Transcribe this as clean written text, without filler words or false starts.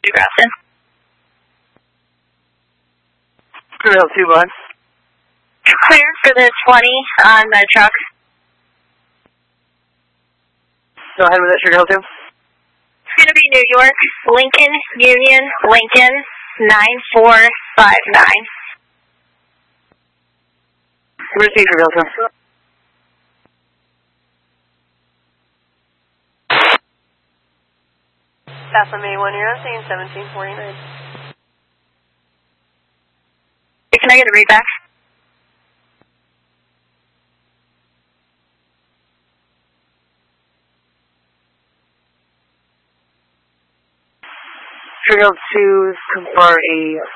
to Grafton. Trail 2, bud. Clear for the 20 on the truck. Go ahead with that, Trail 2. It's going to be New York, Lincoln, Union, Lincoln, 9459. Receive, Trail 2. Alpha May 1, you're on scene 1749. Can I get a read back? Trail 2 is confirm a